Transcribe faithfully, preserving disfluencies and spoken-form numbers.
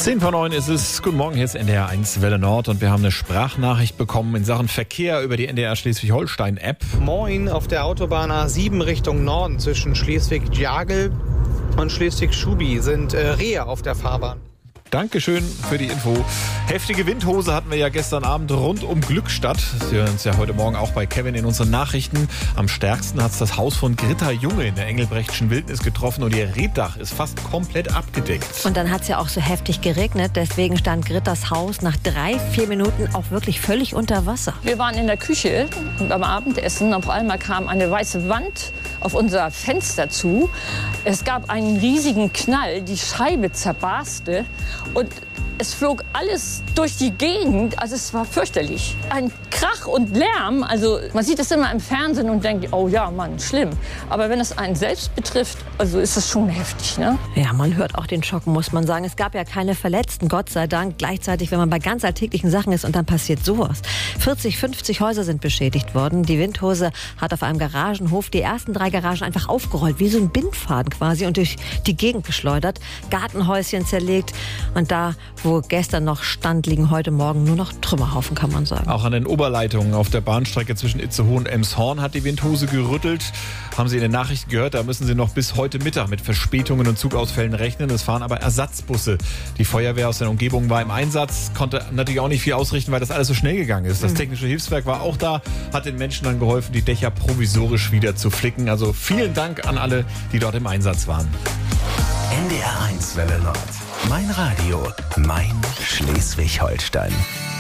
zehn vor neun ist es. Guten Morgen, hier ist N D R eins Welle Nord und wir haben eine Sprachnachricht bekommen in Sachen Verkehr über die N D R Schleswig-Holstein-App. Moin, auf der Autobahn A sieben Richtung Norden zwischen Schleswig-Jagel und Schleswig-Schubi sind äh, Rehe auf der Fahrbahn. Dankeschön für die Info. Heftige Windhose hatten wir ja gestern Abend rund um Glückstadt. Sie hören uns ja heute Morgen auch bei Kevin in unseren Nachrichten. Am stärksten hat es das Haus von Gritta Junge in der Engelbrechtschen Wildnis getroffen und ihr Reetdach ist fast komplett abgedeckt. Und dann hat es ja auch so heftig geregnet. Deswegen stand Grittas Haus nach drei, vier Minuten auch wirklich völlig unter Wasser. Wir waren in der Küche und beim Abendessen. Auf einmal kam eine weiße Wand auf unser Fenster zu. Es gab einen riesigen Knall, die Scheibe zerbarste und es flog alles durch die Gegend. Also es war fürchterlich. Ein Krach und Lärm. Also man sieht es immer im Fernsehen und denkt, oh ja, Mann, schlimm. Aber wenn es einen selbst betrifft, also ist es schon heftig, ne? Ja, man hört auch den Schock, muss man sagen. Es gab ja keine Verletzten, Gott sei Dank. Gleichzeitig, wenn man bei ganz alltäglichen Sachen ist und dann passiert sowas. vierzig, fünfzig Häuser sind beschädigt worden. Die Windhose hat auf einem Garagenhof die ersten drei Garagen einfach aufgerollt, wie so ein Bindfaden quasi und durch die Gegend geschleudert. Gartenhäuschen zerlegt und da, wo gestern noch stand, liegen heute Morgen nur noch Trümmerhaufen, kann man sagen. Auch an den Oberleitungen auf der Bahnstrecke zwischen Itzehoe und Emshorn hat die Windhose gerüttelt. Haben Sie in den Nachrichten gehört, da müssen Sie noch bis heute Mittag mit Verspätungen und Zugausfällen rechnen. Es fahren aber Ersatzbusse. Die Feuerwehr aus der Umgebung war im Einsatz, konnte natürlich auch nicht viel ausrichten, weil das alles so schnell gegangen ist. Das technische Hilfswerk war auch da, hat den Menschen dann geholfen, die Dächer provisorisch wieder zu flicken. Also vielen Dank an alle, die dort im Einsatz waren. N D R eins Welle Nord. Mein Radio, mein Schleswig-Holstein.